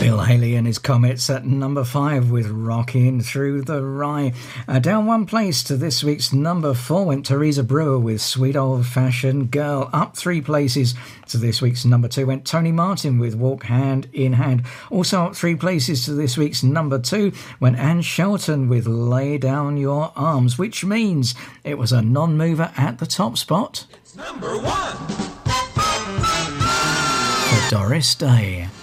Bill Haley and his Comets at number 5 with Rockin' Through the Rye. Down one place to this week's number 4 went Teresa Brewer with Sweet Old Fashioned Girl. Up 3 places to this week's number 2 went Tony Martin with Walk Hand in Hand. Also up 3 places to this week's number 2 went Anne Shelton with Lay Down Your Arms, which means it was a non-mover at the top spot. It's number 1 for Doris Day.